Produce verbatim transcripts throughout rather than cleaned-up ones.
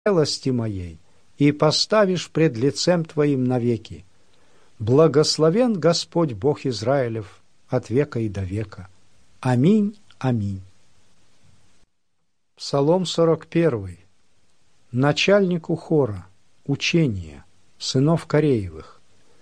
милости моей и поставишь пред лицем Твоим навеки. Благословен Господь Бог Израилев от века и до века. Аминь, аминь. Псалом сорок первый. Начальнику хора, учение, сынов Кореевых.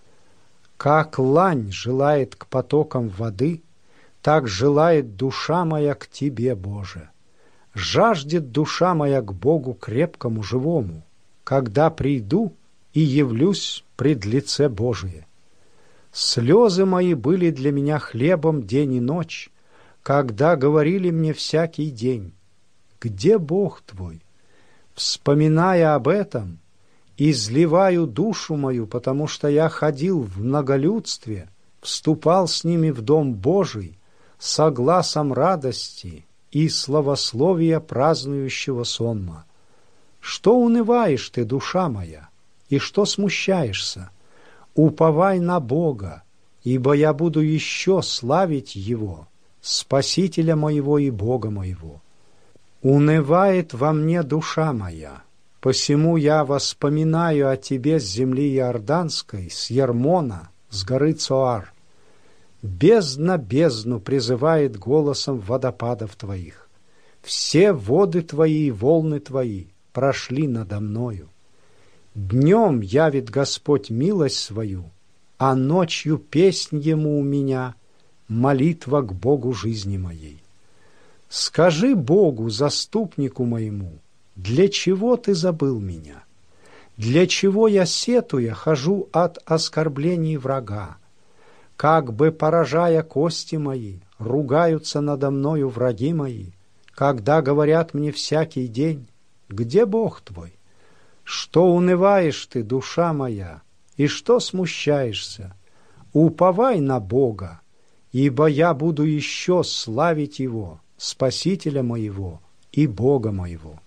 Как лань желает к потокам воды, так желает душа моя к Тебе, Боже. Жаждет душа моя к Богу крепкому, живому, когда приду и явлюсь пред лице Божие. Слезы мои были для меня хлебом день и ночь, когда говорили мне всякий день: где Бог твой? Вспоминая об этом, изливаю душу мою, потому что я ходил в многолюдстве, вступал с ними в дом Божий, со гласом радости и славословия празднующего сонма. Что унываешь ты, душа моя, и что смущаешься? Уповай на Бога, ибо я буду еще славить Его, Спасителя моего и Бога моего. Унывает во мне душа моя, посему я воспоминаю о Тебе с земли Иорданской, с Ярмона, с горы Цоар. Бездна бездну призывает голосом водопадов Твоих. Все воды Твои и волны Твои прошли надо мною. Днем явит Господь милость свою, а ночью песнь Ему у меня, молитва к Богу жизни моей. Скажи Богу, заступнику моему, для чего Ты забыл меня? Для чего я, сетуя, хожу от оскорблений врага? Как бы, поражая кости мои, ругаются надо мною враги мои, когда говорят мне всякий день: где Бог твой? Что унываешь ты, душа моя, и что смущаешься? Уповай на Бога, ибо я буду еще славить Его, Спасителя моего и Бога моего.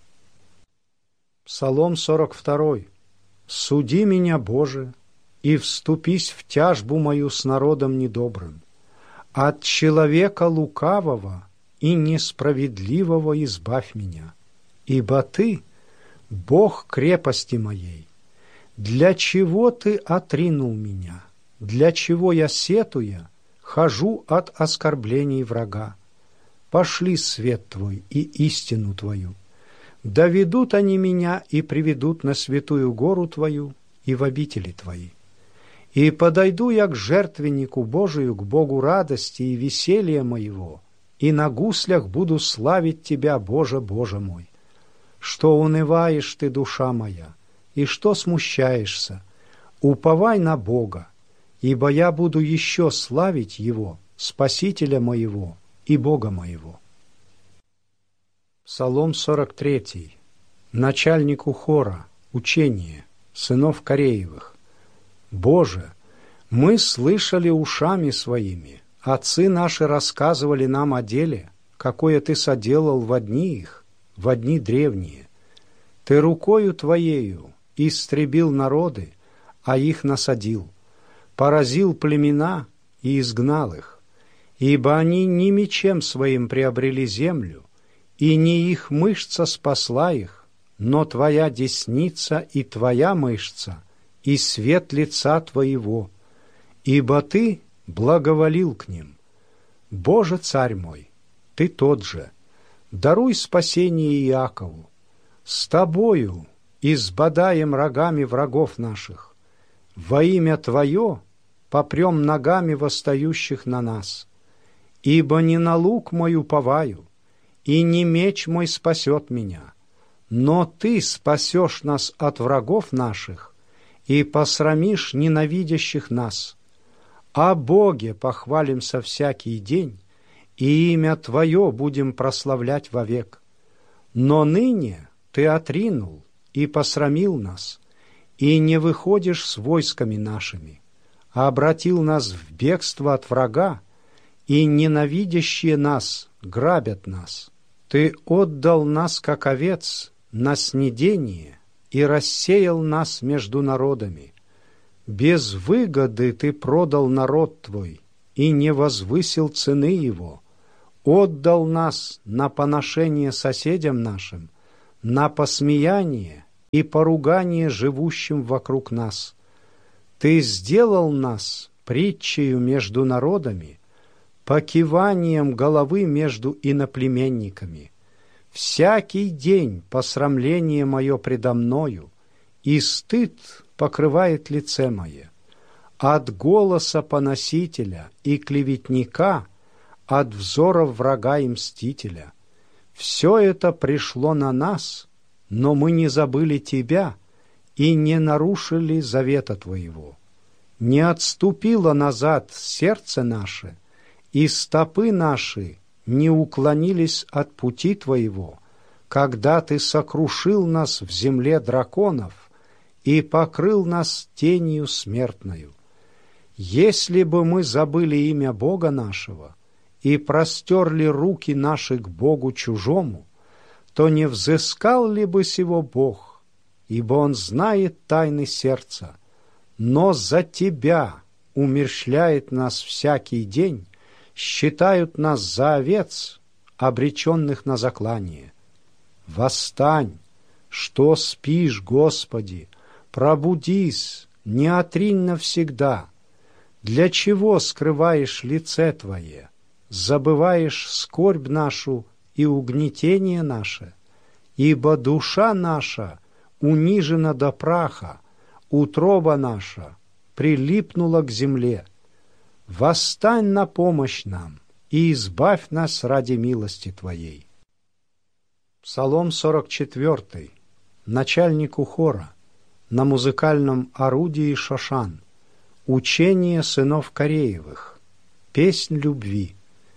Псалом сорок второй. Суди меня, Боже, и вступись в тяжбу мою с народом недобрым. От человека лукавого и несправедливого избавь меня, ибо Ты — Бог крепости моей. Для чего Ты отринул меня? Для чего я, сетуя, хожу от оскорблений врага? Пошли свет Твой и истину Твою. Доведут они меня и приведут на святую гору Твою и в обители Твои. И подойду я к жертвеннику Божию, к Богу радости и веселья моего, и на гуслях буду славить Тебя, Боже, Боже мой. Что унываешь ты, душа моя, и что смущаешься? Уповай на Бога, ибо я буду еще славить Его, Спасителя моего и Бога моего. Псалом сорок третий. Начальнику хора, учение, сынов Кореевых. Боже, мы слышали ушами своими, отцы наши рассказывали нам о деле, какое Ты соделал во дни их, во дни древние. Ты рукою Твоею истребил народы, а их насадил, поразил племена и изгнал их, ибо они не мечем своим приобрели землю, и не их мышца спасла их, но Твоя десница и Твоя мышца, и свет лица Твоего, ибо Ты благоволил к ним. Боже, Царь мой, Ты тот же, даруй спасение Иакову. С Тобою избодаем рогами врагов наших. Во имя Твое попрем ногами восстающих на нас. Ибо не на лук мой уповаю, и не меч мой спасет меня, но Ты спасешь нас от врагов наших и посрамишь ненавидящих нас. О Боге похвалимся всякий день, и имя Твое будем прославлять вовек. Но ныне Ты отринул и посрамил нас, и не выходишь с войсками нашими, а обратил нас в бегство от врага, и ненавидящие нас грабят нас. Ты отдал нас, как овец, на снедение и рассеял нас между народами. Без выгоды Ты продал народ Твой и не возвысил цены его. Отдал нас на поношение соседям нашим, на посмеяние и поругание живущим вокруг нас. Ты сделал нас притчею между народами, покиванием головы между иноплеменниками. Всякий день посрамление мое предо мною, и стыд покрывает лице мое. От голоса поносителя и клеветника, от взоров врага и мстителя. Все это пришло на нас, но мы не забыли Тебя и не нарушили завета Твоего. Не отступило назад сердце наше, и стопы наши не уклонились от пути Твоего, когда Ты сокрушил нас в земле драконов и покрыл нас тенью смертною. Если бы мы забыли имя Бога нашего и простерли руки наши к Богу чужому, то не взыскал ли бы сего Бог, ибо Он знает тайны сердца, но за Тебя умерщвляет нас всякий день, считают нас за овец, обреченных на заклание. Восстань, что спишь, Господи, пробудись, не отринь навсегда. Для чего скрываешь лице Твое, забываешь скорбь нашу и угнетение наше? Ибо душа наша унижена до праха, утроба наша прилипнула к земле. Восстань на помощь нам и избавь нас ради милости Твоей. Псалом сорок четвёртый. Начальнику хора. На музыкальном орудии Шошан. Учение сынов Кореевых. Песнь любви.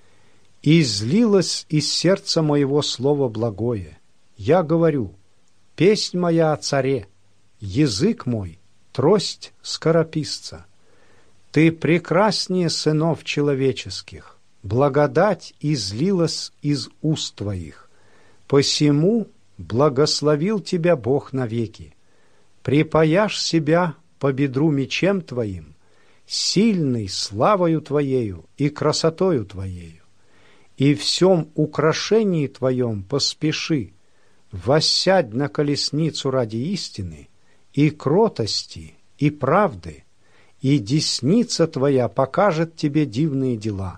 «Излилось из сердца моего слово благое. Я говорю, песнь моя о царе, язык мой, трость скорописца. Ты прекраснее сынов человеческих, благодать излилась из уст твоих. Посему благословил тебя Бог навеки. Припаяшь себя по бедру мечем твоим, сильный славою твоею и красотою твоею. И в всем украшении твоем поспеши, воссядь на колесницу ради истины и кротости и правды, и десница твоя покажет тебе дивные дела.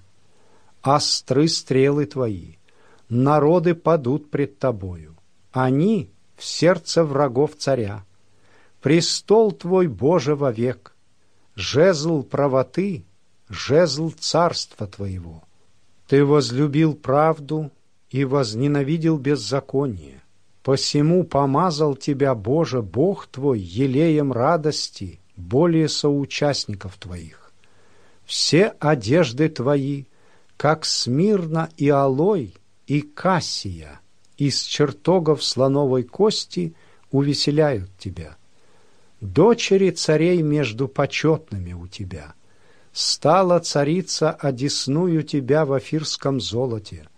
Остры стрелы твои, народы падут пред тобою, они в сердце врагов царя. Престол твой, Боже, вовек, жезл правоты, жезл царства твоего. Ты возлюбил правду и возненавидел беззаконие. Посему помазал тебя, Боже, Бог твой, елеем радости, более соучастников твоих. Все одежды твои, как смирна и алой, и кассия, из чертогов слоновой кости увеселяют тебя. Дочери царей между почетными у тебя. Стала царица одесную тебя в офирском золоте.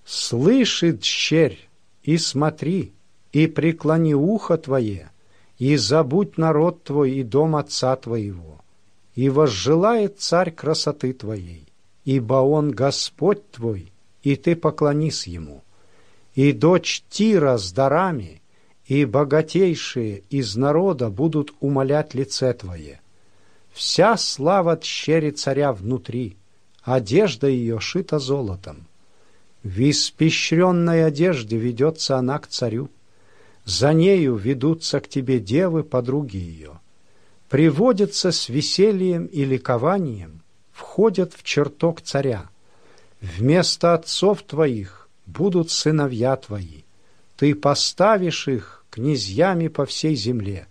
Слышит щерь, и смотри, и преклони ухо твое, и забудь народ твой и дом отца твоего. И возжелает царь красоты твоей, ибо он Господь твой, и ты поклонись ему. И дочь Тира с дарами, и богатейшие из народа будут умолять лице твое. Вся слава тщери царя внутри, одежда ее шита золотом. В испещренной одежде ведется она к царю. За нею ведутся к тебе девы, подруги ее. Приводятся с весельем и ликованием, входят в чертог царя. Вместо отцов твоих будут сыновья твои. Ты поставишь их князьями по всей земле.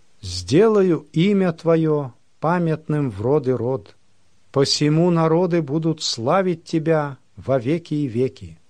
Сделаю имя твое памятным в род и род. Посему народы будут славить тебя во веки и веки.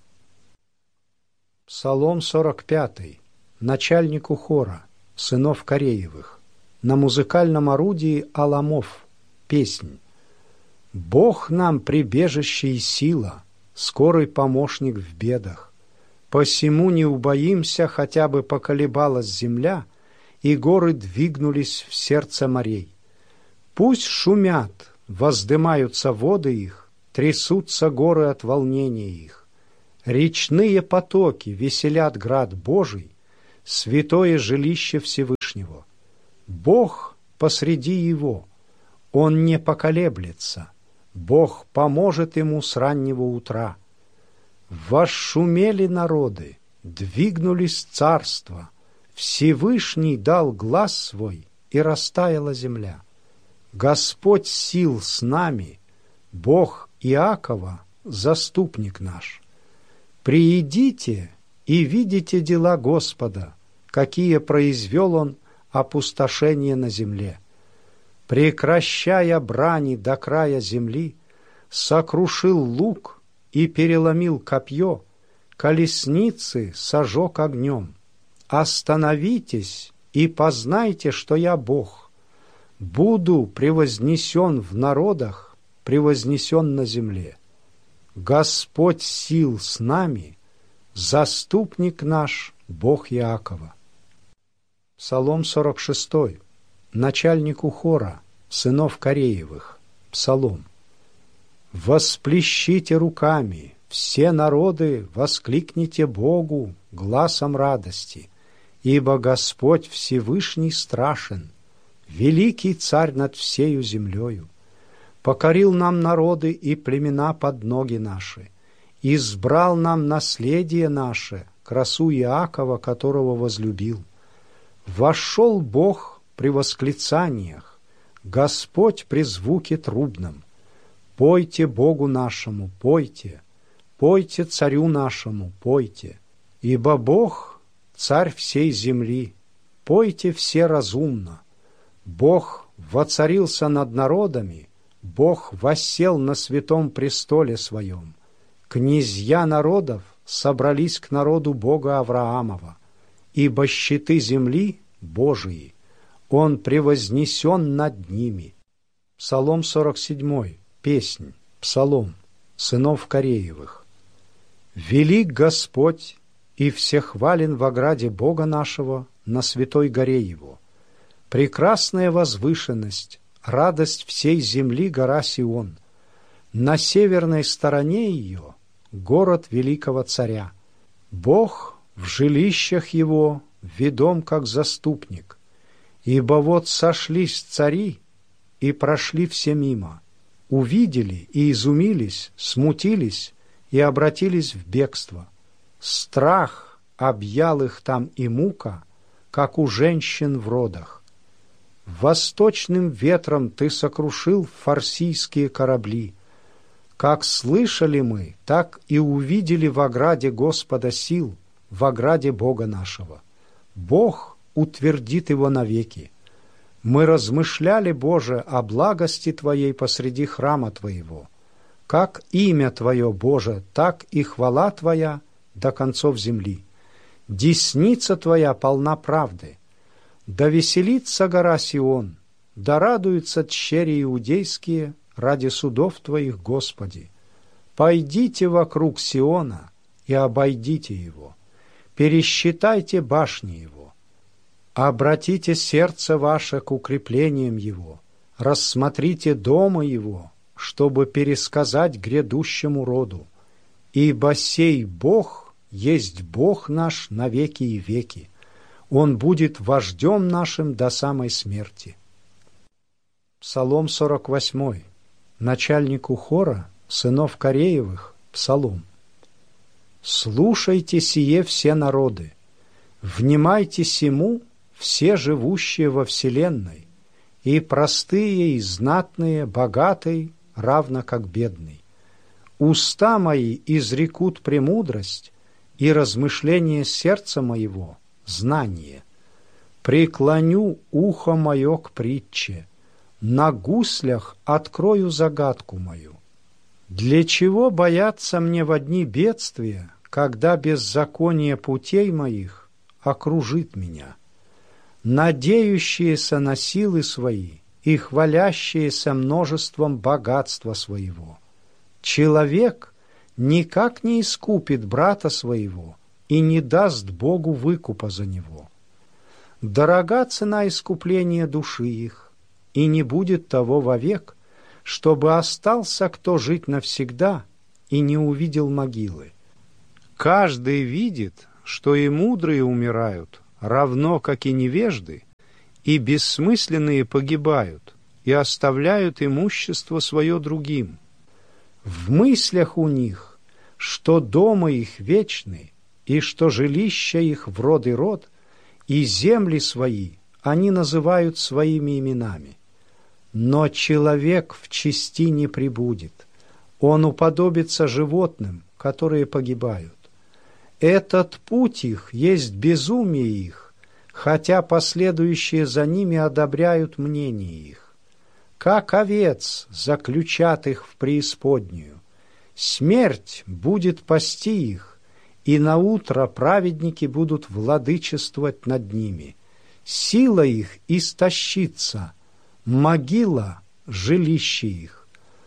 Псалом сорок пятый. Начальнику хора, сынов Кореевых. На музыкальном орудии аламов. Песнь. Бог нам прибежище и сила, скорый помощник в бедах. Посему не убоимся, хотя бы поколебалась земля, и горы двигнулись в сердце морей. Пусть шумят, воздымаются воды их, трясутся горы от волнения их. Речные потоки веселят град Божий, святое жилище Всевышнего. Бог посреди его, он не поколеблется, Бог поможет ему с раннего утра. Восшумели народы, двигнулись царства, Всевышний дал глас свой, и растаяла земля. Господь сил с нами, Бог Иакова, заступник наш. Приидите и видите дела Господа, какие произвел Он опустошение на земле. Прекращая брани до края земли, сокрушил лук и переломил копье, колесницы сожег огнем. Остановитесь и познайте, что я Бог. Буду превознесен в народах, превознесен на земле. Господь сил с нами, заступник наш, Бог Иакова. Псалом сорок шестой. Начальнику хора, сынов Кореевых. Псалом. «Восплещите руками, все народы, воскликните Богу гласом радости, ибо Господь Всевышний страшен, великий царь над всею землею. Покорил нам народы и племена под ноги наши, избрал нам наследие наше, красу Иакова, которого возлюбил. Вошел Бог при восклицаниях, Господь при звуке трубном. Пойте Богу нашему, пойте, пойте царю нашему, пойте, ибо Бог — царь всей земли, пойте все разумно. Бог воцарился над народами, Бог воссел на святом престоле своем. Князья народов собрались к народу Бога Авраамова, ибо щиты земли Божии, Он превознесен над ними». Псалом сорок седьмой. Песнь, псалом, сынов Кореевых. «Велик Господь и всехвален в ограде Бога нашего на святой горе Его. Прекрасная возвышенность, радость всей земли гора Сион. На северной стороне ее город великого царя. Бог в жилищах его ведом как заступник. Ибо вот сошлись цари и прошли все мимо, увидели и изумились, смутились и обратились в бегство. Страх объял их там и мука, как у женщин в родах. Восточным ветром ты сокрушил фарсийские корабли. Как слышали мы, так и увидели в ограде Господа сил, в ограде Бога нашего. Бог утвердит его навеки. Мы размышляли, Боже, о благости Твоей посреди храма Твоего. Как имя Твое, Боже, так и хвала Твоя до концов земли. Десница Твоя полна правды. Да веселится гора Сион, да радуются тщери иудейские ради судов Твоих, Господи. Пойдите вокруг Сиона и обойдите его, пересчитайте башни его. Обратите сердце ваше к укреплениям его, рассмотрите дома его, чтобы пересказать грядущему роду. Ибо сей Бог есть Бог наш на веки и веки. Он будет вождем нашим до самой смерти». Псалом сорок восьмой. Начальнику хора, сынов Кореевых. Псалом. «Слушайте сие все народы, внимайте сему все живущие во вселенной, и простые, и знатные, богатый, равно как бедный. Уста мои изрекут премудрость, и размышление сердца моего — знание. Преклоню ухо мое к притче, на гуслях открою загадку мою. Для чего бояться мне во дни бедствия, когда беззаконие путей моих окружит меня? Надеющиеся на силы свои и хвалящиеся множеством богатства своего. Человек никак не искупит брата своего и не даст Богу выкупа за него. Дорога цена искупления души их, и не будет того вовек, чтобы остался кто жить навсегда и не увидел могилы. Каждый видит, что и мудрые умирают, равно как и невежды, и бессмысленные погибают и оставляют имущество свое другим. В мыслях у них, что дома их вечны, и что жилища их в род и род, и земли свои они называют своими именами. Но человек в чести не пребудет, он уподобится животным, которые погибают. Этот путь их есть безумие их, хотя последующие за ними одобряют мнение их. Как овец заключат их в преисподнюю, смерть будет пасти их, и наутро праведники будут владычествовать над ними. Сила их истощится, могила — жилище их.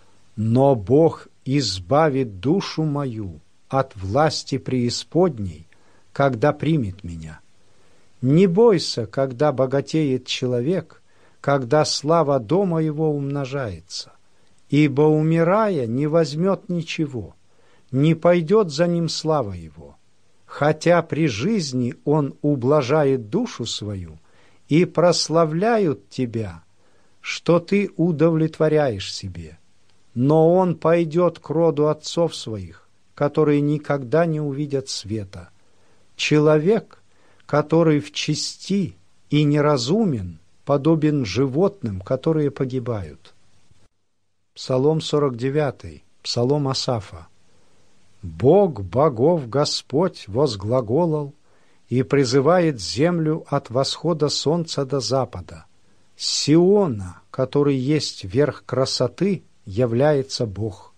Но Бог избавит душу мою от власти преисподней, когда примет меня. Не бойся, когда богатеет человек, когда слава дома его умножается, ибо, умирая, не возьмет ничего, не пойдет за ним слава его, хотя при жизни он ублажает душу свою, и прославляют тебя, что ты удовлетворяешь себе. Но он пойдет к роду отцов своих, которые никогда не увидят света. Человек, который в чести и неразумен, подобен животным, которые погибают. Псалом сорок девятый, псалом Асафа. «Бог богов Господь возглаголал и призывает землю от восхода солнца до запада. С Сиона, который есть верх красоты, является Бог.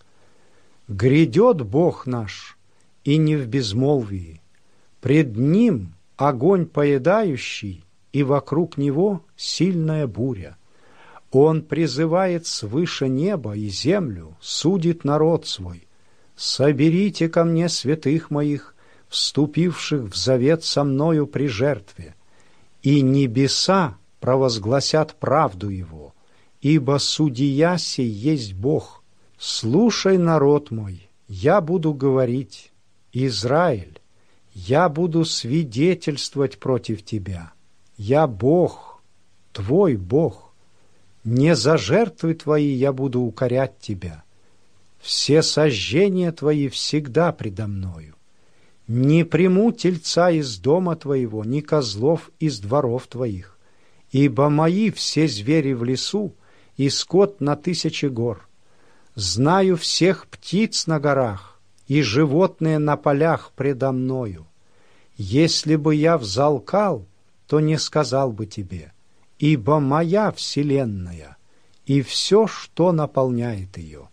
Грядет Бог наш, и не в безмолвии. Пред Ним огонь поедающий, и вокруг Него сильная буря. Он призывает свыше неба и землю, судит народ свой. Соберите ко мне святых моих, вступивших в завет со мною при жертве, и небеса провозгласят правду Его, ибо судья сей есть Бог. Слушай, народ мой, я буду говорить, Израиль, я буду свидетельствовать против тебя. Я Бог, твой Бог. Не за жертвы твои я буду укорять тебя. Все сожжения твои всегда предо мною. Не приму тельца из дома твоего, ни козлов из дворов твоих, ибо мои все звери в лесу, и скот на тысячи гор. Знаю всех птиц на горах, и животные на полях предо мною. Если бы я взалкал, то не сказал бы тебе, ибо моя вселенная и все, что наполняет ее.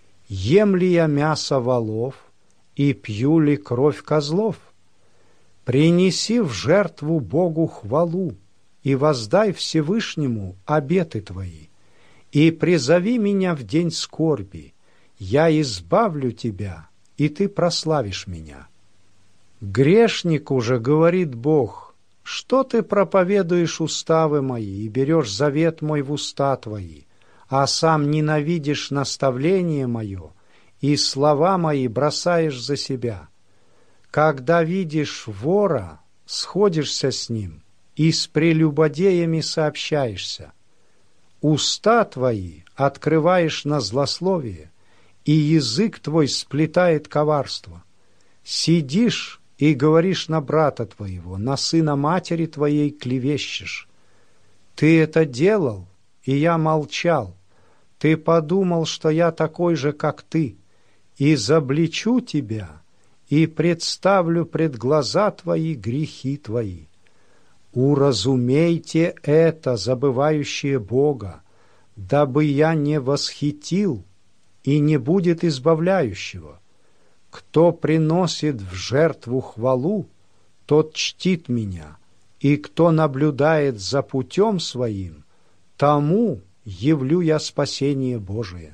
Ем ли я мясо волов и пью ли кровь козлов? Принеси в жертву Богу хвалу и воздай Всевышнему обеты твои, и призови меня в день скорби, я избавлю тебя, и ты прославишь меня. Грешнику же говорит Бог: что ты проповедуешь уставы мои и берешь завет мой в уста твои, а сам ненавидишь наставление мое и слова мои бросаешь за себя? Когда видишь вора, сходишься с ним и с прелюбодеями сообщаешься. Уста твои открываешь на злословие, и язык твой сплетает коварство. Сидишь и говоришь на брата твоего, на сына матери твоей клевещешь. Ты это делал, и я молчал. Ты подумал, что я такой же, как ты, и изобличу тебя, и представлю пред глаза твои грехи твои. Уразумейте это, забывающие Бога, дабы я не восхитил, и не будет избавляющего. Кто приносит в жертву хвалу, тот чтит меня, и кто наблюдает за путем своим, тому явлю я спасение Божие.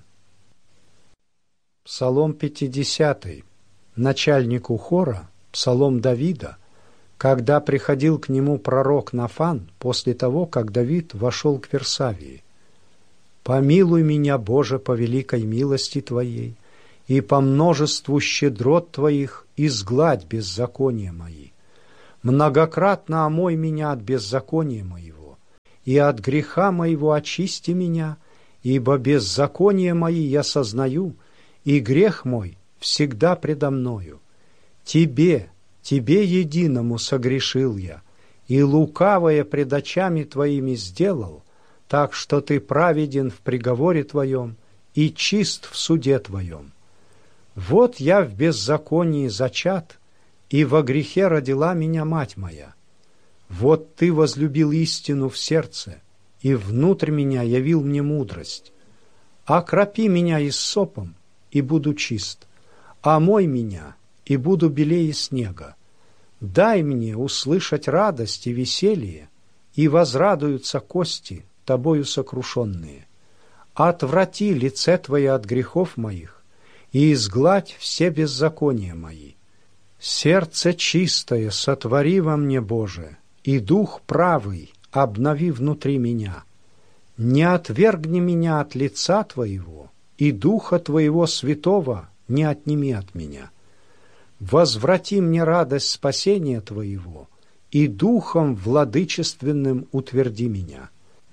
Псалом пятидесятый. Начальнику хора, псалом Давида, когда приходил к нему пророк Нафан после того, как Давид вошел к Версавии. «Помилуй меня, Боже, по великой милости Твоей, и по множеству щедрот Твоих изгладь беззакония мои. Многократно омой меня от беззакония моего, и от греха моего очисти меня, ибо беззаконие мои я сознаю, и грех мой всегда предо мною. Тебе, Тебе единому согрешил я, и лукавое пред очами Твоими сделал, так что Ты праведен в приговоре Твоем и чист в суде Твоем. Вот я в беззаконии зачат, и во грехе родила меня мать моя. Вот Ты возлюбил истину в сердце, и внутрь меня явил мне мудрость. Окропи меня иссопом, и буду чист, омой меня, и буду белее снега. Дай мне услышать радость и веселье, и возрадуются кости, Тобою сокрушенные. Отврати лице Твое от грехов моих, и изгладь все беззакония мои. Сердце чистое сотвори во мне, Боже, и дух правый обнови внутри меня. Не отвергни меня от лица Твоего, и духа Твоего святого не отними от меня. Возврати мне радость спасения Твоего, и духом владычественным утверди меня.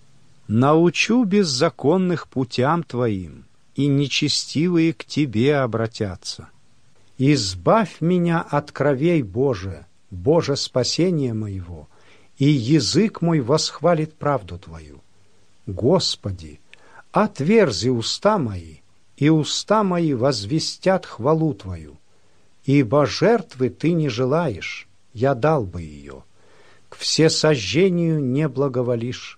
Научу беззаконных путям Твоим, и нечестивые к Тебе обратятся. Избавь меня от кровей, Боже, Боже спасения моего, и язык мой восхвалит правду Твою. Господи, отверзи уста мои, и уста мои возвестят хвалу Твою. Ибо жертвы Ты не желаешь, я дал бы ее, к всесожжению не благоволишь.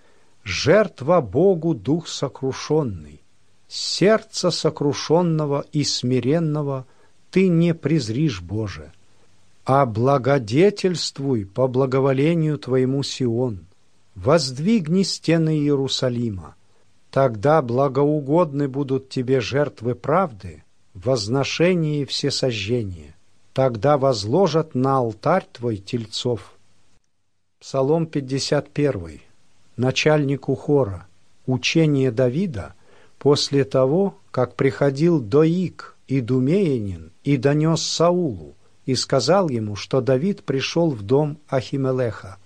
Жертва Богу дух сокрушенный, сердце сокрушенного и смиренного Ты не презришь, Боже. А благодетельствуй по благоволению Твоему Сион, воздвигни стены Иерусалима, тогда благоугодны будут Тебе жертвы правды, возношение и всесожжение, тогда возложат на алтарь Твой тельцов. Псалом пятьдесят один. Начальнику хора. Учение Давида после того, как приходил Доик, идумеянин, и донес Саулу, и сказал ему, что Давид пришел в дом Ахимелеха.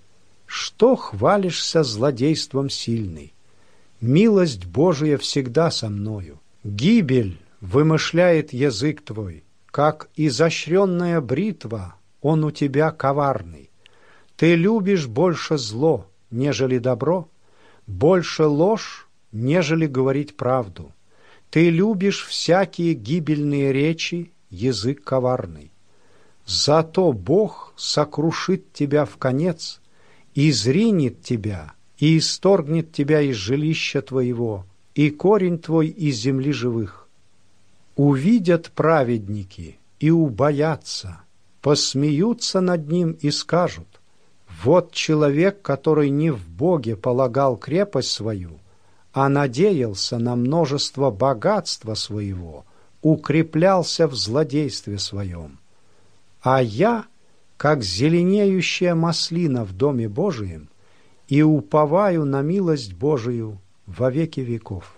«Что хвалишься злодейством сильный? Милость Божия всегда со мною. Гибель вымышляет язык твой, как изощренная бритва, он у тебя коварный. Ты любишь больше зло, нежели добро, больше ложь, нежели говорить правду. Ты любишь всякие гибельные речи, язык коварный. Зато Бог сокрушит тебя в конец, изринет тебя и исторгнет тебя из жилища твоего, и корень твой из земли живых. Увидят праведники и убоятся, посмеются над ним и скажут: вот человек, который не в Боге полагал крепость свою, а надеялся на множество богатства своего, укреплялся в злодействе своем. А я, как зеленеющая маслина в доме Божием, и уповаю на милость Божию во веки веков.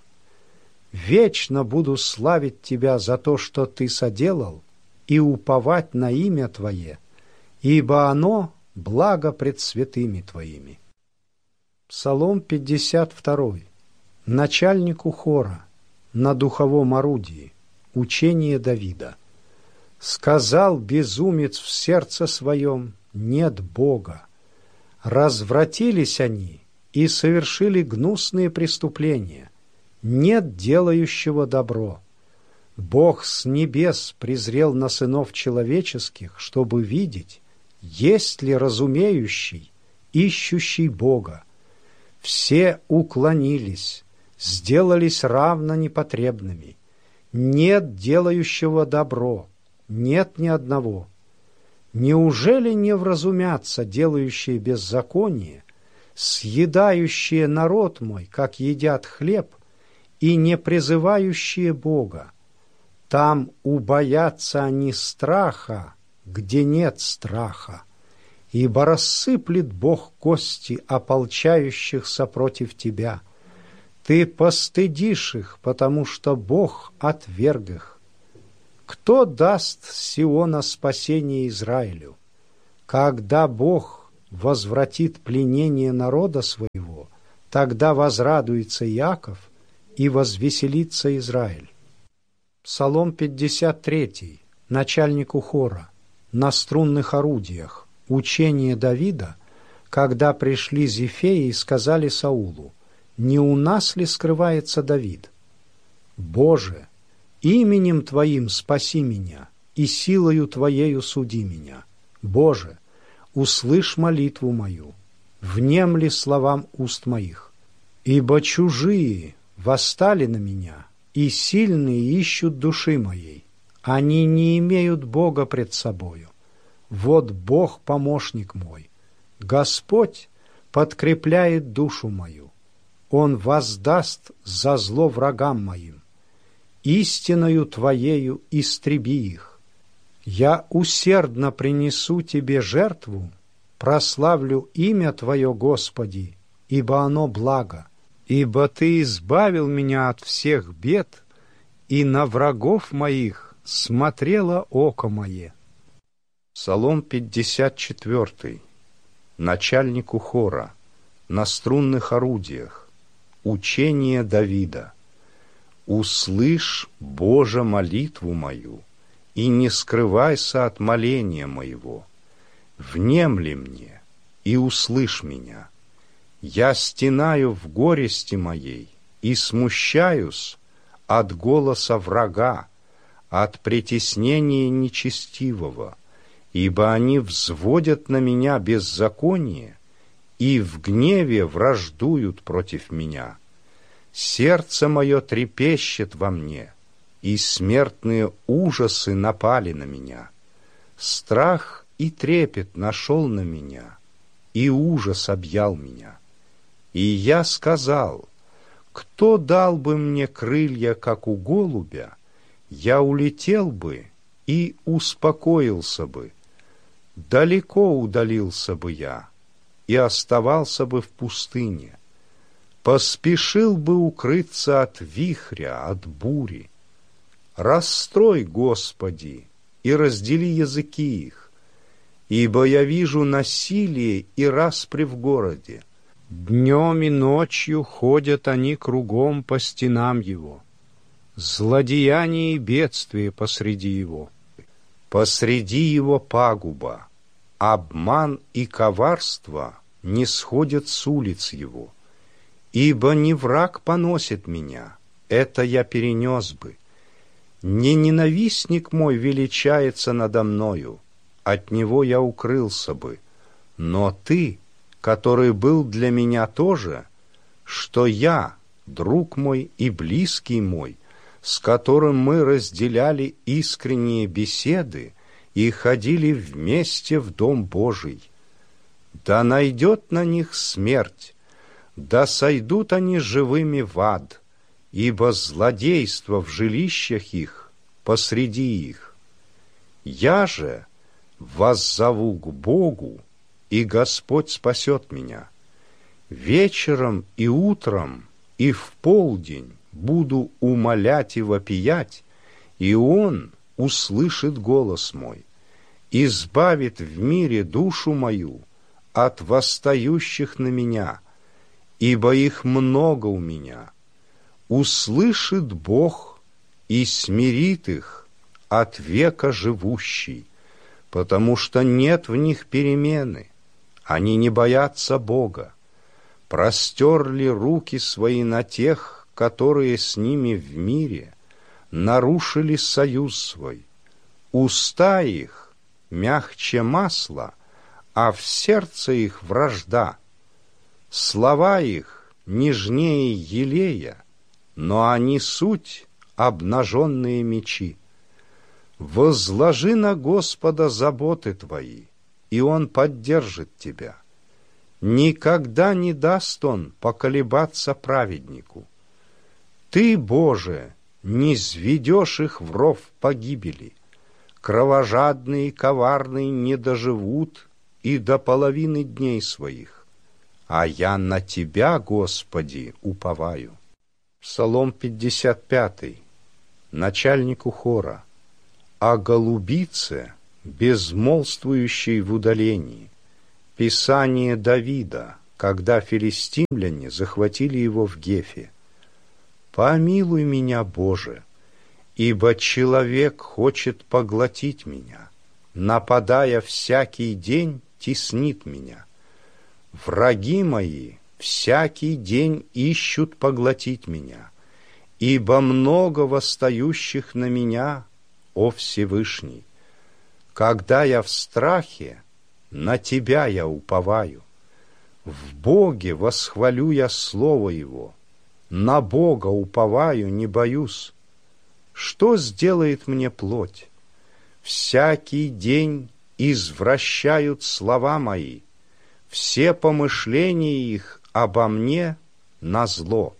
Вечно буду славить Тебя за то, что Ты соделал, и уповать на имя Твое, ибо оно благо пред святыми Твоими. Псалом пятьдесят два. Начальнику хора, на духовом орудии. Учение Давида. Сказал безумец в сердце своем: нет Бога. Развратились они и совершили гнусные преступления. Нет делающего добро. Бог с небес презрел на сынов человеческих, чтобы видеть, есть ли разумеющий, ищущий Бога. Все уклонились, сделались равно непотребными. Нет делающего добро, нет ни одного. Неужели не вразумятся делающие беззаконие, съедающие народ мой, как едят хлеб, и не призывающие Бога? Там убоятся они страха, где нет страха, ибо рассыплет Бог кости ополчающихся против тебя. Ты постыдишь их, потому что Бог отверг их. Кто даст с Сиона спасение Израилю? Когда Бог возвратит пленение народа своего, тогда возрадуется Иаков и возвеселится Израиль. Псалом пятьдесят три, начальнику хора, на струнных орудиях, учение Давида, когда пришли Зефеи и сказали Саулу: «Не у нас ли скрывается Давид? Боже, именем Твоим спаси меня, и силою Твоею суди меня. Боже, услышь молитву мою, внемли словам уст моих. Ибо чужие восстали на меня, и сильные ищут души моей. Они не имеют Бога пред собою. Вот Бог помощник мой. Господь подкрепляет душу мою. Он воздаст за зло врагам моим. Истиною Твоею истреби их. Я усердно принесу Тебе жертву, прославлю имя Твое, Господи, ибо оно благо. Ибо Ты избавил меня от всех бед, и на врагов моих смотрело око мое». Псалом пятьдесят четыре, начальнику хора, на струнных орудиях, учение Давида. «Услышь, Боже, молитву мою, и не скрывайся от моления моего. Внемли мне, и услышь меня. Я стенаю в горести моей и смущаюсь от голоса врага, от притеснения нечестивого, ибо они взводят на меня беззаконие и в гневе враждуют против меня. Сердце мое трепещет во мне, и смертные ужасы напали на меня. Страх и трепет нашел на меня, и ужас объял меня. И я сказал: кто дал бы мне крылья, как у голубя, я улетел бы и успокоился бы. Далеко удалился бы я и оставался бы в пустыне. Поспешил бы укрыться от вихря, от бури. Расстрой, Господи, и раздели языки их, ибо я вижу насилие и распри в городе. Днем и ночью ходят они кругом по стенам его. Злодеяние и бедствие посреди его. Посреди его пагуба, обман и коварство не сходят с улиц его. Ибо не враг поносит меня, это я перенес бы. Не ненавистник мой величается надо мною, от него я укрылся бы. Но ты, который был для меня тоже, что я, друг мой и близкий мой, с которым мы разделяли искренние беседы и ходили вместе в Дом Божий. Да найдет на них смерть, да сойдут они живыми в ад, ибо злодейство в жилищах их посреди их. Я же воззову к Богу, и Господь спасет меня. Вечером и утром и в полдень буду умолять и вопиять, и Он услышит голос мой, избавит в мире душу мою от восстающих на меня, ибо их много у меня. Услышит Бог и смирит их от века живущий, потому что нет в них перемены, они не боятся Бога. Простерли руки свои на тех, которые с ними в мире, нарушили союз свой. Уста их мягче масла, а в сердце их вражда. Слова их нежнее елея, но они суть обнаженные мечи. Возложи на Господа заботы твои, и Он поддержит тебя. Никогда не даст Он поколебаться праведнику. Ты, Боже, не низведешь их в ров погибели. Кровожадные и коварные не доживут и до половины дней своих. А я на Тебя, Господи, уповаю. Псалом пятьдесят пять, начальнику хора. О голубице, безмолвствующий в удалении, Писание Давида, когда филистимляне захватили его в Гефе. Помилуй меня, Боже, ибо человек хочет поглотить меня, нападая всякий день, теснит меня. Враги мои всякий день ищут поглотить меня, ибо много восстающих на меня, о Всевышний. Когда я в страхе, на Тебя я уповаю. В Боге восхвалю я слово Его, на Бога уповаю, не боюсь. Что сделает мне плоть? Всякий день извращают слова мои, все помышления их обо мне назло.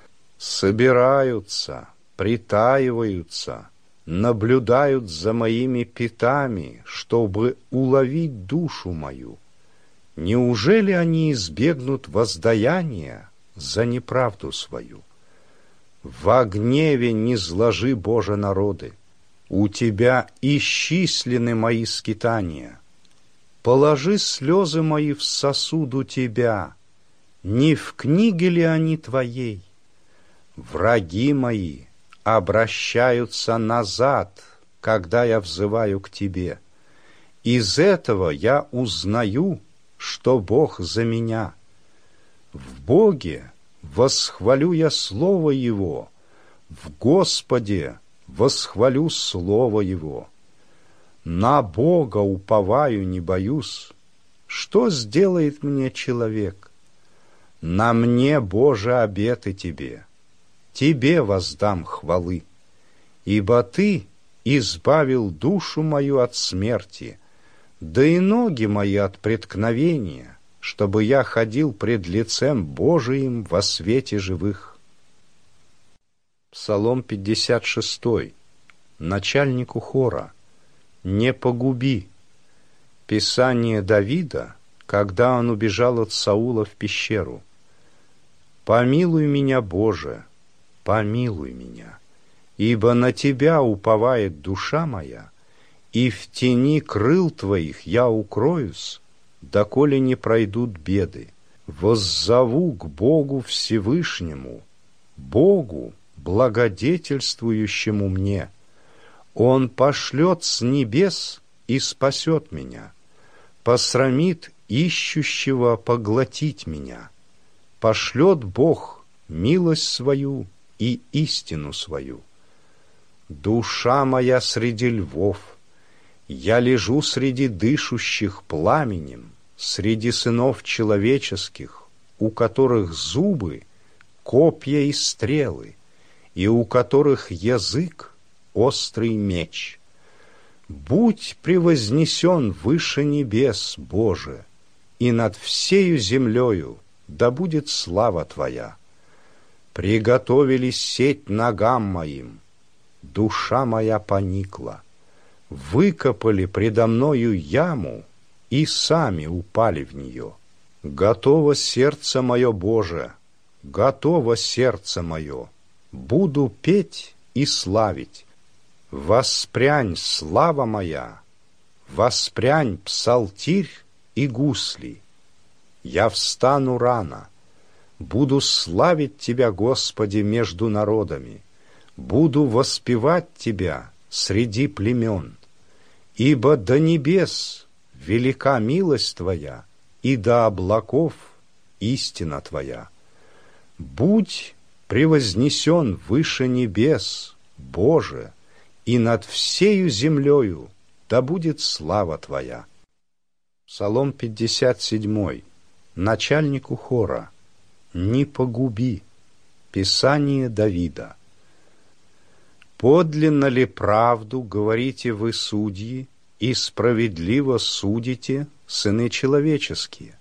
Собираются, притаиваются, наблюдают за моими пятами, чтобы уловить душу мою. Неужели они избегнут воздаяния за неправду свою? Во гневе не зложи, Боже, народы, у Тебя исчислены мои скитания. Положи слезы мои в сосуд у Тебя, не в книге ли они Твоей? Враги мои обращаются назад, когда я взываю к Тебе. Из этого я узнаю, что Бог за меня. В Боге восхвалю я Слово Его, в Господе восхвалю Слово Его. На Бога уповаю, не боюсь. Что сделает мне человек? На мне, Боже, обеты Тебе. Тебе воздам хвалы, ибо Ты избавил душу мою от смерти, да и ноги мои от преткновения, чтобы я ходил пред лицем Божиим во свете живых. Псалом пятьдесят шесть. Начальнику хора. Не погуби. Писание Давида, когда он убежал от Саула в пещеру. Помилуй меня, Боже, помилуй меня, ибо на Тебя уповает душа моя, и в тени крыл Твоих я укроюсь, доколе не пройдут беды. Воззову к Богу Всевышнему, Богу, благодетельствующему мне. Он пошлет с небес и спасет меня, посрамит ищущего поглотить меня. Пошлет Бог милость свою и истину свою. Душа моя среди львов, я лежу среди дышущих пламенем, среди сынов человеческих, у которых зубы — копья и стрелы, и у которых язык — острый меч. Будь превознесен выше небес, Боже, и над всею землею да будет слава Твоя. Приготовили сеть ногам моим, душа моя поникла. Выкопали предо мною яму и сами упали в нее. Готово сердце мое, Боже, готово сердце мое, буду петь и славить. Воспрянь, слава моя, воспрянь псалтирь и гусли. Я встану рано, буду славить Тебя, Господи, между народами, буду воспевать Тебя среди племен, ибо до небес велика милость Твоя, и до облаков истина Твоя. Будь превознесен выше небес, Боже, и над всею землею да будет слава Твоя. Псалом пятьдесят семь. Начальнику хора. Не погуби. Писание Давида. Подлинно ли правду говорите вы, судьи, и справедливо судите, сыны человеческие?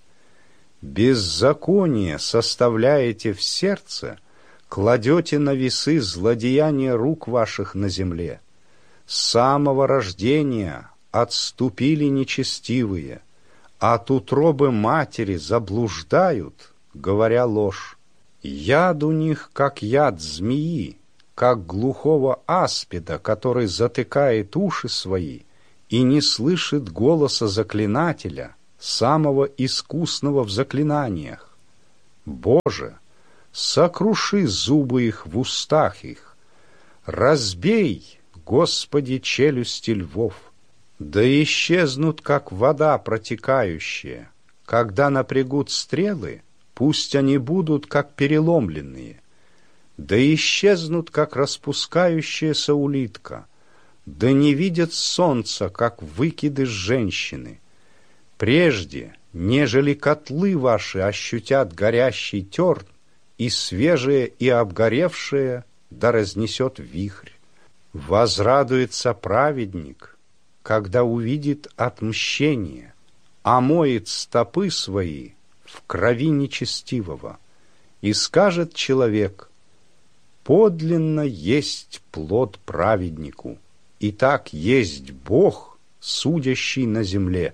Беззаконие составляете в сердце, кладете на весы злодеяния рук ваших на земле. С самого рождения отступили нечестивые, от утробы матери заблуждают, говоря ложь. Яд у них, как яд змеи, как глухого аспида, который затыкает уши свои и не слышит голоса заклинателя, самого искусного в заклинаниях. Боже, сокруши зубы их в устах их, разбей, Господи, челюсти львов, да исчезнут, как вода протекающая. Когда напрягут стрелы, пусть они будут, как переломленные, да исчезнут, как распускающаяся улитка, да не видят солнца, как выкидыш женщины. Прежде, нежели котлы ваши ощутят горящий терн, и свежее, и обгоревшее, да разнесет вихрь. Возрадуется праведник, когда увидит отмщение, омоет стопы свои в крови нечестивого, и скажет человек: подлинно есть плод праведнику, и так есть Бог, судящий на земле.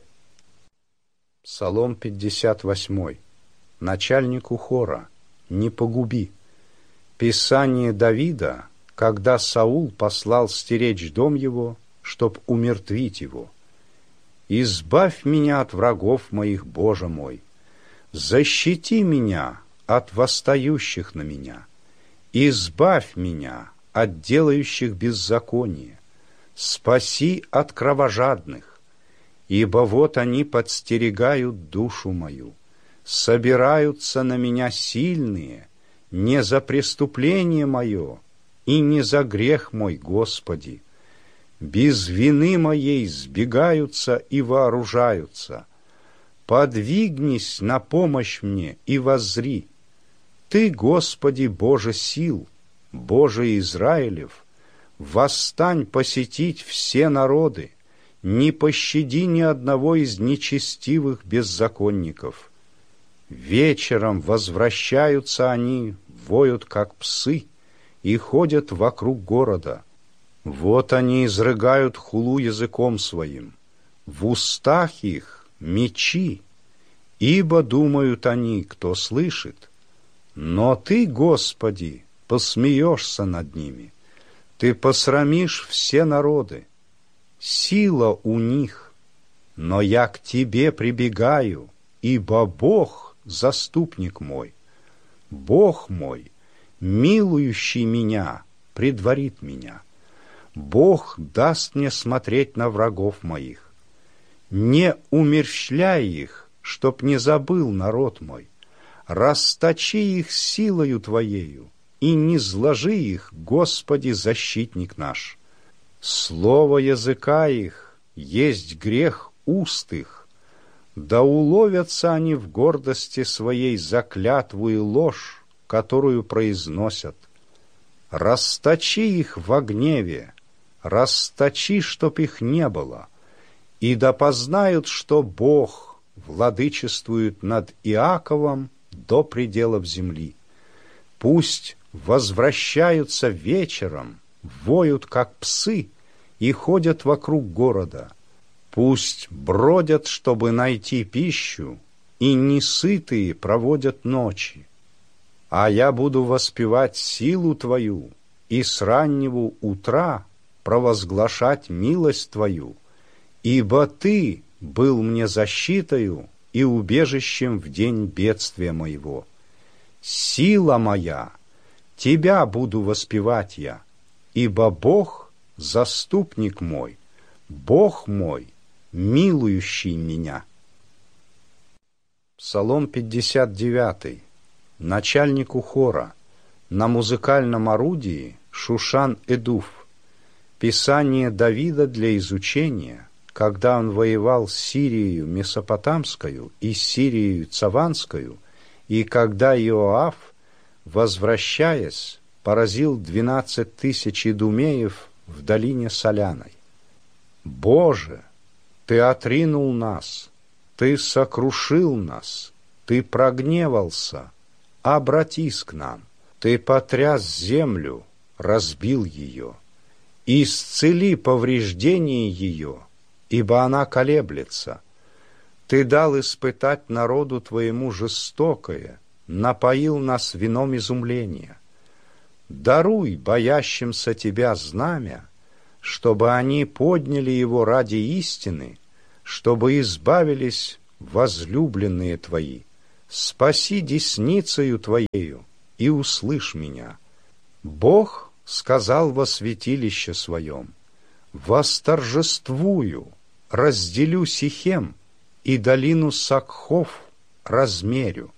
Псалом пятьдесят восемь. Начальнику хора: не погуби. Писание Давида, когда Саул послал стеречь дом его, чтоб умертвить его. «Избавь меня от врагов моих, Боже мой! Защити меня от восстающих на меня! Избавь меня от делающих беззаконие! Спаси от кровожадных! Ибо вот они подстерегают душу мою, собираются на меня сильные, не за преступление мое и не за грех мой, Господи. Без вины моей сбегаются и вооружаются. Подвигнись на помощь мне и воззри. Ты, Господи, Боже сил, Боже Израилев, восстань посетить все народы, не пощади ни одного из нечестивых беззаконников. Вечером возвращаются они, воют, как псы, и ходят вокруг города. Вот они изрыгают хулу языком своим, в устах их мечи, ибо думают они, кто слышит. Но Ты, Господи, посмеешься над ними, Ты посрамишь все народы. Сила у них, но я к Тебе прибегаю, ибо Бог — заступник мой. Бог мой, милующий меня, предварит меня. Бог даст мне смотреть на врагов моих. Не умерщвляй их, чтоб не забыл народ мой. Расточи их силою Твоею, и не зложи их, Господи, защитник наш. Слово языка их есть грех уст их, да уловятся они в гордости своей за клятву и ложь, которую произносят. Расточи их во гневе, расточи, чтоб их не было, и да познают, что Бог владычествует над Иаковом до пределов земли. Пусть возвращаются вечером, воют, как псы, и ходят вокруг города. Пусть бродят, чтобы найти пищу, и несытые проводят ночи. А я буду воспевать силу Твою, и с раннего утра провозглашать милость Твою, ибо Ты был мне защитою и убежищем в день бедствия моего. Сила моя, Тебя буду воспевать я, ибо Бог — заступник мой, Бог мой, милующий меня. Псалом пятьдесят девять. Начальнику хора. На музыкальном орудии Шушан Эдуф. Писание Давида для изучения, когда он воевал с Сирией Месопотамскую и Сирией Цаванскую, и когда Иоав, возвращаясь, поразил двенадцать тысяч идумеев в долине Соляной. Боже, Ты отринул нас, Ты сокрушил нас, Ты прогневался, обратись к нам. Ты потряс землю, разбил ее. Исцели повреждение ее, ибо она колеблется. Ты дал испытать народу Твоему жестокое, напоил нас вином изумления. Даруй боящимся Тебя знамя, чтобы они подняли его ради истины, чтобы избавились возлюбленные твои. Спаси десницею твоею и услышь меня. Бог сказал во святилище своем: восторжествую, разделю Сихем и долину Сакхов размерю.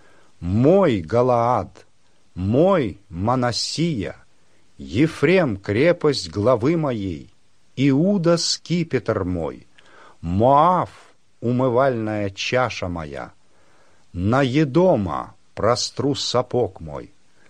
Мой Галаад, мой Манассия, Ефрем крепость главы моей, Иуда скипетр мой, Моав умывальная чаша моя. На Едома простру сапог мой.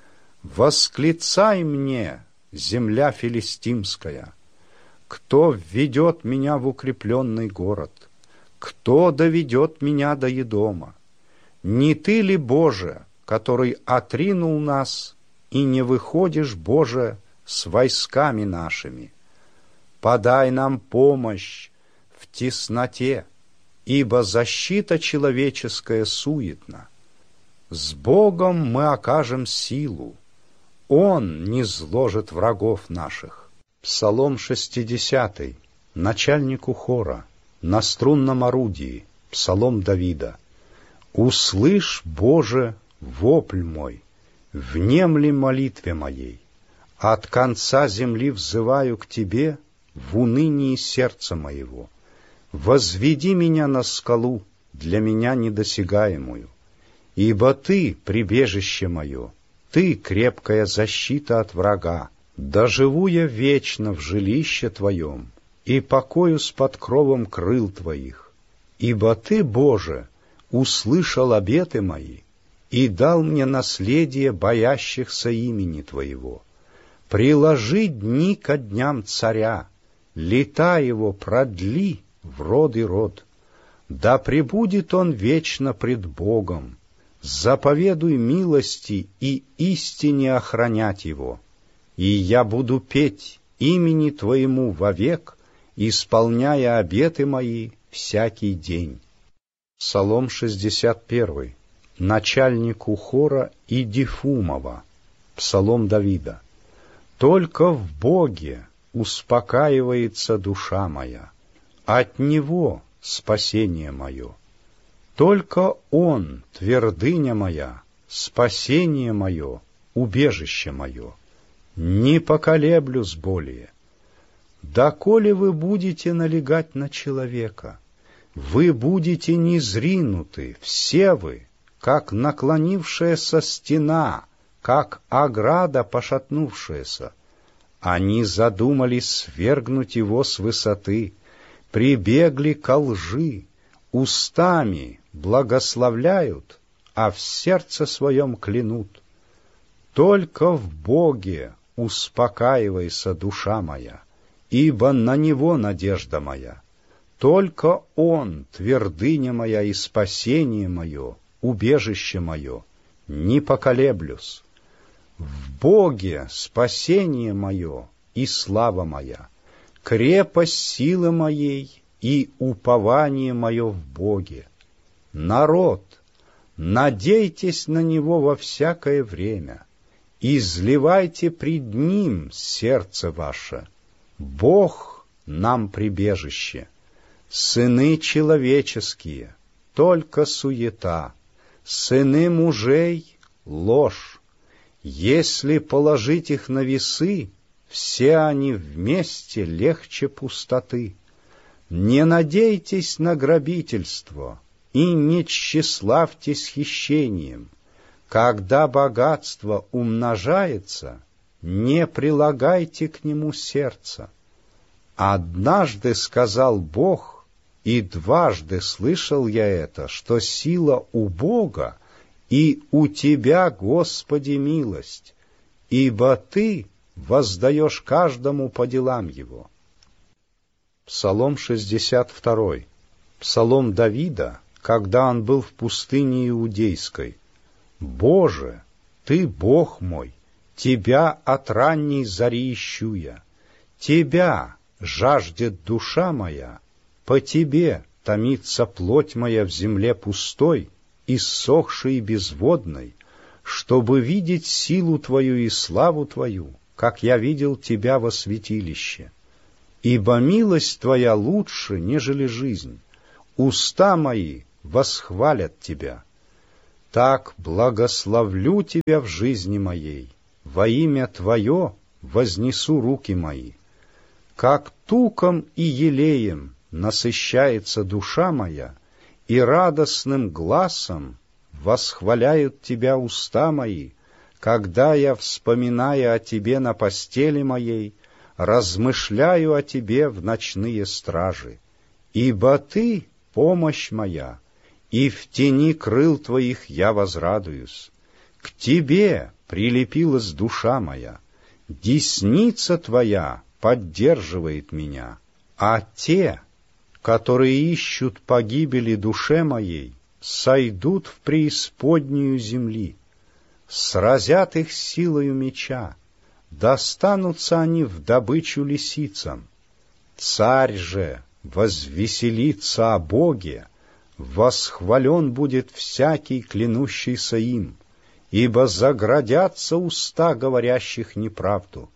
Восклицай мне, земля филистимская, кто введет меня в укрепленный город, кто доведет меня до Едома? Не ты ли, Боже, который отринул нас, и не выходишь, Боже, с войсками нашими? Подай нам помощь в тесноте, ибо защита человеческая суетна. С Богом мы окажем силу, Он низложит врагов наших. Псалом шестидесятый, начальнику хора, на струнном орудии, псалом Давида. Услышь, Боже, вопль мой, внемли молитве моей. От конца земли взываю к Тебе в унынии сердца моего. Возведи меня на скалу, для меня недосягаемую, ибо Ты — прибежище мое, Ты — крепкая защита от врага. Доживу я вечно в жилище Твоем и покоюсь под кровом крыл Твоих, ибо Ты, Боже, услышал обеты мои и дал мне наследие боящихся имени Твоего. Приложи дни ко дням царя, лета его продли в род и род. Да пребудет он вечно пред Богом, заповедуй милости и истине охранять его. И я буду петь имени Твоему вовек, исполняя обеты мои всякий день. Псалом шестьдесят первый, начальнику хора Идифумова, псалом Давида. Только в Боге успокаивается душа моя, от Него спасение мое. Только Он, твердыня моя, спасение мое, убежище мое. Не поколеблюсь более. Доколе вы будете налегать на человека, вы будете низринуты, все вы, как наклонившаяся стена, как ограда пошатнувшаяся. Они задумали свергнуть его с высоты, прибегли ко лжи, устами благословляют, а в сердце своем клянут. Только в Боге успокаивайся, душа моя, ибо на Него надежда моя. Только Он, твердыня моя и спасение мое, убежище мое, не поколеблюсь. В Боге спасение мое и слава моя, крепость силы моей и упование мое в Боге. Народ, надейтесь на Него во всякое время, изливайте пред Ним сердце ваше. Бог нам прибежище. Сыны человеческие — только суета, сыны мужей — ложь. Если положить их на весы, все они вместе легче пустоты. Не надейтесь на грабительство и не тщеславьтесь хищением. Когда богатство умножается, не прилагайте к нему сердца. Однажды сказал Бог, и дважды слышал я это, что сила у Бога, и у Тебя, Господи, милость, ибо Ты воздаешь каждому по делам его. Псалом шестьдесят второй, псалом Давида, когда он был в пустыне Иудейской. Боже, Ты Бог мой, Тебя от ранней зари ищу я, Тебя жаждет душа моя, по Тебе томится плоть моя в земле пустой, иссохшей и безводной, чтобы видеть силу Твою и славу Твою, как я видел Тебя во святилище. ибо милость Твоя лучше, нежели жизнь. Уста мои восхвалят Тебя. Так благословлю Тебя в жизни моей, во имя Твое вознесу руки мои. Как туком и елеем насыщается душа моя, и радостным гласом восхваляют Тебя уста мои, когда я, вспоминая о Тебе на постели моей, размышляю о Тебе в ночные стражи. Ибо Ты — помощь моя, и в тени крыл Твоих я возрадуюсь. К Тебе прилепилась душа моя, десница Твоя поддерживает меня, а те, которые ищут погибели душе моей, сойдут в преисподнюю земли. Сразят их силою меча, достанутся они в добычу лисицам. Царь же возвеселится о Боге, восхвален будет всякий, клянущийся им, ибо заградятся уста говорящих неправду.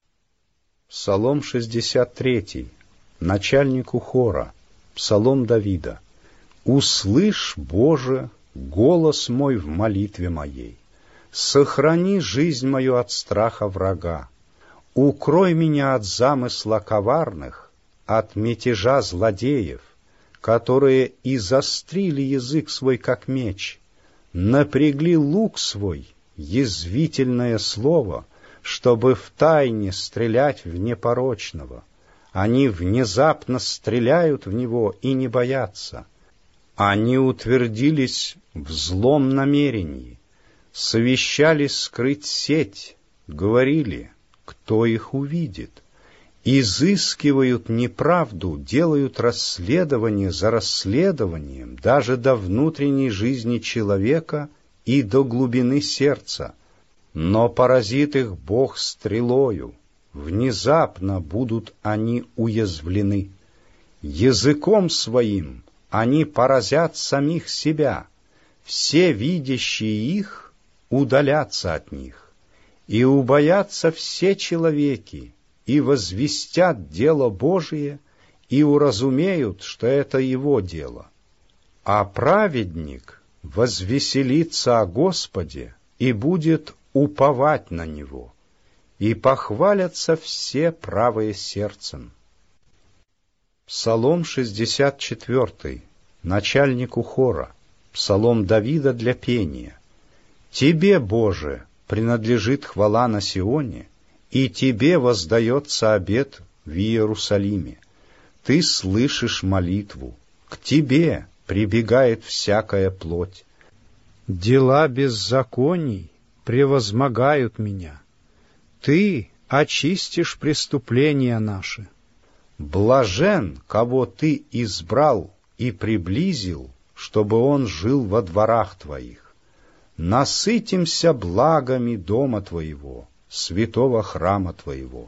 Псалом шестьдесят три. Начальнику хора. Псалом Давида. «Услышь, Боже, голос мой в молитве моей. Сохрани жизнь мою от страха врага. Укрой меня от замысла коварных, от мятежа злодеев, которые изострили язык свой, как меч, напрягли лук свой, язвительное слово, чтобы втайне стрелять в непорочного. Они внезапно стреляют в него и не боятся. Они утвердились в злом намерении, совещались скрыть сеть, говорили, кто их увидит. Изыскивают неправду, делают расследование за расследованием, даже до внутренней жизни человека и до глубины сердца. Но поразит их Бог стрелою, внезапно будут они уязвлены. Языком своим они поразят самих себя, все видящие их удалятся от них, и убоятся все человеки, и возвестят дело Божие, и уразумеют, что это его дело. А праведник возвеселится о Господе и будет уповать на Него, и похвалятся все правые сердцем». Псалом шестьдесят четыре. Начальнику хора. Псалом Давида для пения. «Тебе, Боже, принадлежит хвала на Сионе, и Тебе воздается обет в Иерусалиме. Ты слышишь молитву, к Тебе прибегает всякая плоть. Дела беззаконий превозмогают меня. Ты очистишь преступления наши. Блажен, кого Ты избрал и приблизил, чтобы он жил во дворах Твоих. Насытимся благами дома Твоего, святого храма Твоего.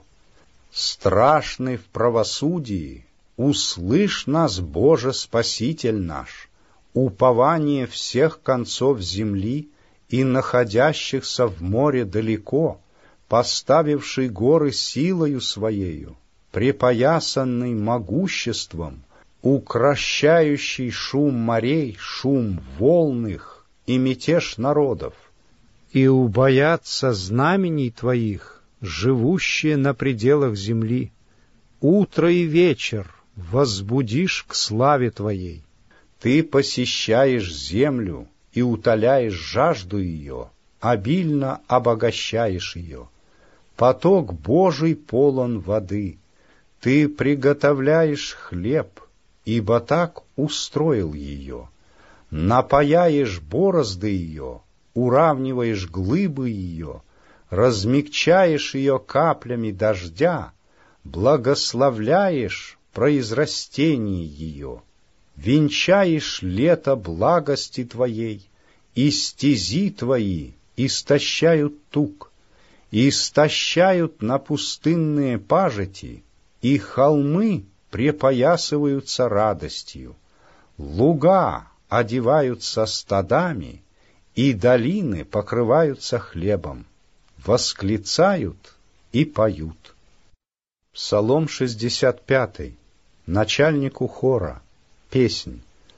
Страшный в правосудии, услышь нас, Боже, Спаситель наш, упование всех концов земли и находящихся в море далеко, поставивший горы силою Своею, припоясанный могуществом, укращающий шум морей, шум волн их и мятеж народов. И убоятся знамений Твоих, живущие на пределах земли. Утро и вечер возбудишь к славе Твоей. Ты посещаешь землю и утоляешь жажду ее, обильно обогащаешь ее. Поток Божий полон воды. Ты приготовляешь хлеб, ибо так устроил ее. Напаяешь борозды ее, уравниваешь глыбы ее, размягчаешь ее каплями дождя, благословляешь произрастение ее, венчаешь лето благости Твоей, и стези Твои истощают тук, и истощают на пустынные пажити, и холмы препоясываются радостью, луга одеваются стадами, и долины покрываются хлебом, восклицают и поют. Псалом шестьдесят пятый. Начальнику хора. Песнь.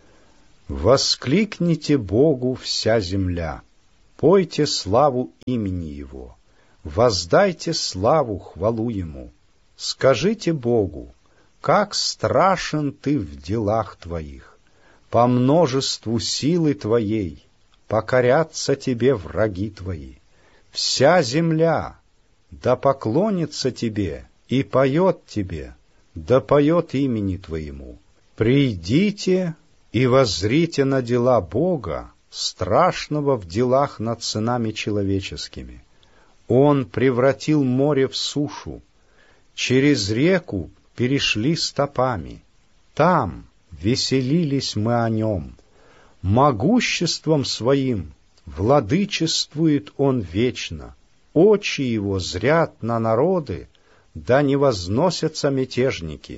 Воскликните Богу вся земля, пойте славу имени Его, воздайте славу, хвалу Ему. Скажите Богу, как страшен Ты в делах Твоих, по множеству силы Твоей покорятся Тебе враги Твои. Вся земля да поклонится Тебе и поет Тебе, да поет имени Твоему. Придите и воззрите на дела Бога, страшного в делах над сынами человеческими. Он превратил море в сушу, через реку перешли стопами. Там веселились мы о нем. Могуществом своим владычествует он вечно. Очи его зрят на народы, да не возносятся мятежники.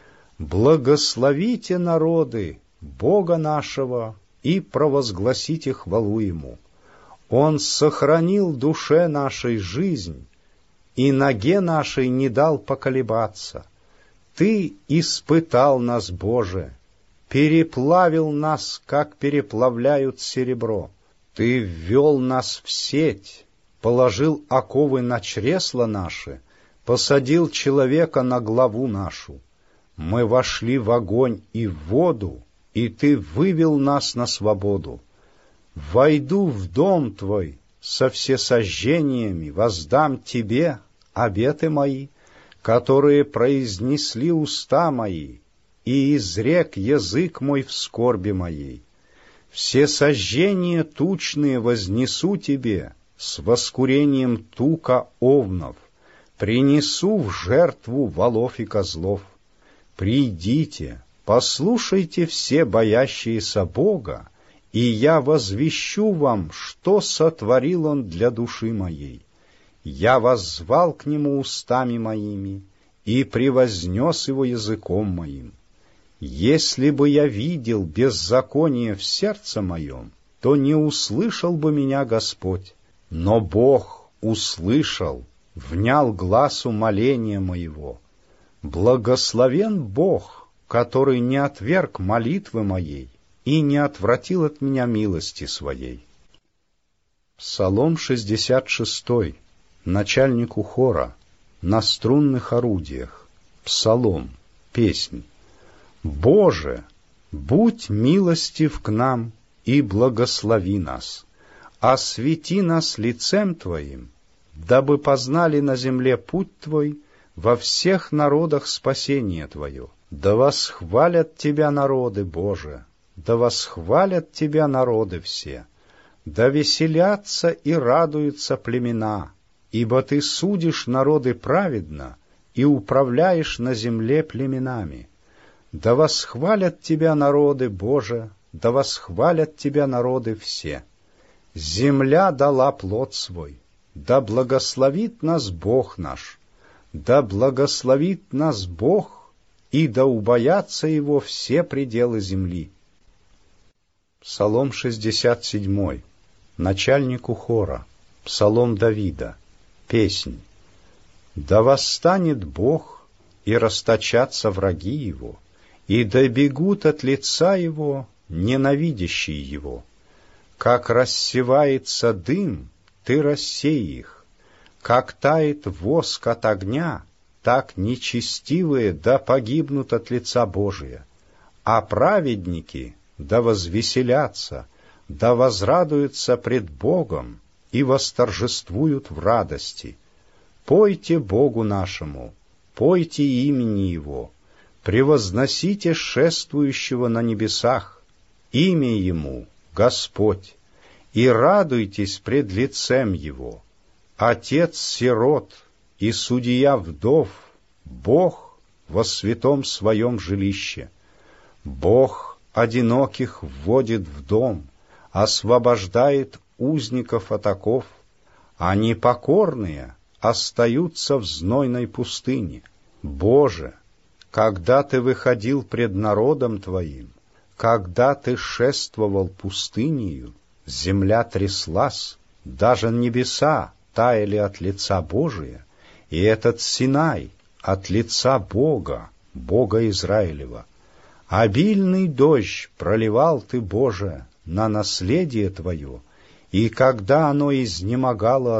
Благословите народы Бога нашего и провозгласите хвалу Ему. Он сохранил душе нашей жизнь, и ноге нашей не дал поколебаться. Ты испытал нас, Боже, переплавил нас, как переплавляют серебро. Ты ввел нас в сеть, положил оковы на чресла наши, посадил человека на главу нашу. Мы вошли в огонь и в воду, и Ты вывел нас на свободу. Войду в дом Твой со всесожжениями, воздам Тебе обеты мои, которые произнесли уста мои, и изрек язык мой в скорби моей. Все сожжения тучные вознесу Тебе с воскурением тука овнов, принесу в жертву волов и козлов. Придите, послушайте все боящиеся Бога, и я возвещу вам, что сотворил Он для души моей. Я воззвал к Нему устами моими и превознес Его языком моим. Если бы я видел беззаконие в сердце моем, то не услышал бы меня Господь. Но Бог услышал, внял гласу моления моего. Благословен Бог, который не отверг молитвы моей и не отвратил от меня милости своей. Псалом шестьдесят шестой. Начальнику хора. На струнных орудиях. Псалом. Песнь. Боже, будь милостив к нам и благослови нас. Освети нас лицем Твоим, дабы познали на земле путь Твой, во всех народах спасение Твое. Да восхвалят Тебя народы, Боже, да восхвалят Тебя народы все, да веселятся и радуются племена, ибо Ты судишь народы праведно и управляешь на земле племенами. Да восхвалят Тебя народы, Боже, да восхвалят Тебя народы все. Земля дала плод свой, да благословит нас Бог наш, да благословит нас Бог, и да убоятся Его все пределы земли. Псалом шестьдесят седьмой. Начальнику хора. Псалом Давида. Песнь. Да восстанет Бог, и расточатся враги Его, и да бегут от лица Его ненавидящие Его. Как рассевается дым, Ты рассей их, как тает воск от огня, так нечестивые да погибнут от лица Божия, а праведники да возвеселятся, да возрадуются пред Богом и восторжествуют в радости. Пойте Богу нашему, пойте имени Его, превозносите шествующего на небесах, имя Ему Господь, и радуйтесь пред лицем Его. Отец сирот и судья вдов, Бог во святом своем жилище. Бог одиноких вводит в дом, освобождает узников от оков, а непокорные остаются в знойной пустыне. Боже, когда Ты выходил пред народом Твоим, когда Ты шествовал пустынею, земля тряслась, даже небеса таяли от лица Божия, и этот Синай от лица Бога, Бога Израилева. Обильный дождь проливал ты, Боже, на наследие Твое, и когда оно изнемогало